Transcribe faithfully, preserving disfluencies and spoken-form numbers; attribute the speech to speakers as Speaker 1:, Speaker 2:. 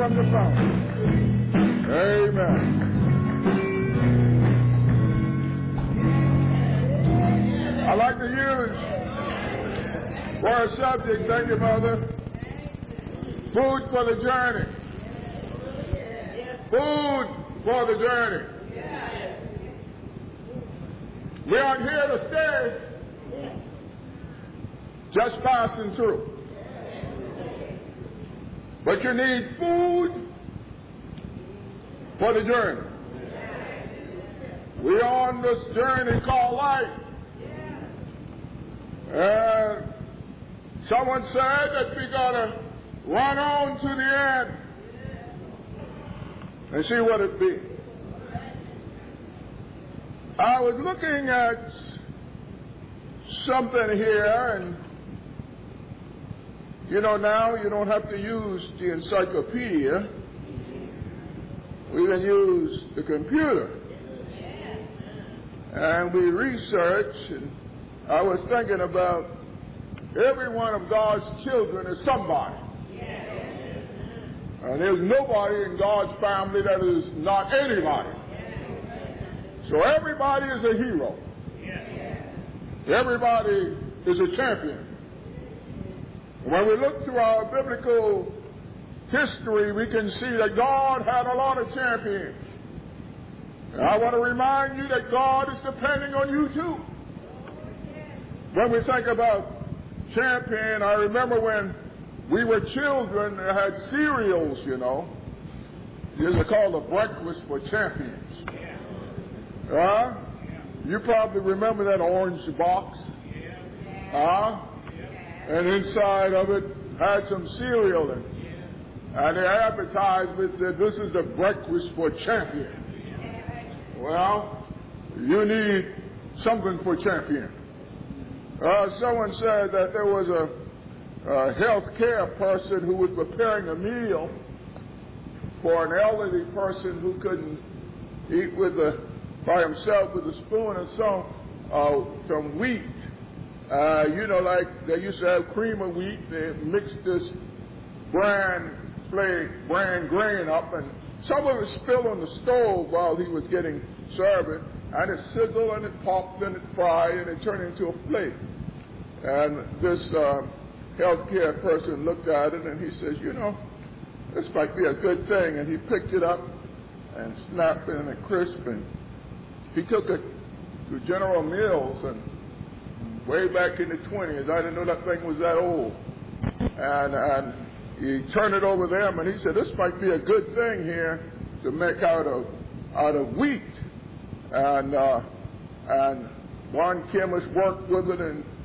Speaker 1: from the fountain. Amen. I like to use for a subject, thank you, Mother, food for the journey. Food for the journey. We aren't here to stay, just passing through. But you need food for the journey. We're on this journey called life. And someone said that we got to run on to the end and see what it be. I was looking at something here, and you know, now you don't have to use the encyclopedia. We can use the computer. And we research, and I was thinking about every one of God's children is somebody. And there's nobody in God's family that is not anybody. So everybody is a hero. Everybody is a champion. When we look through our biblical history, we can see that God had a lot of champions. And I want to remind you that God is depending on you too. When we think about champion, I remember when we were children, they had cereals, you know. These are called a breakfast for champions. Uh, you probably remember that orange box. Uh, and inside of it had some cereal in it. And the advertisement said, this is the breakfast for champions. Well, you need something for champion. Uh, someone said that there was a, a health care person who was preparing a meal for an elderly person who couldn't eat with a, by himself with a spoon or some, uh, some wheat. Uh, you know, like they used to have cream of wheat. They mixed this bran, bran grain up, and some of it spilled on the stove while he was getting served. And it sizzled, and it popped, and it fried, and it turned into a plate. And this uh, healthcare person looked at it, and he says, you know, this might be a good thing. And he picked it up and snapped it in a crisp, and he took it to General Mills, and way back in the twenties, I didn't know that thing was that old. And, and he turned it over to them, and he said, this might be a good thing here to make out of, out of wheat. And, uh, and one chemist worked with it and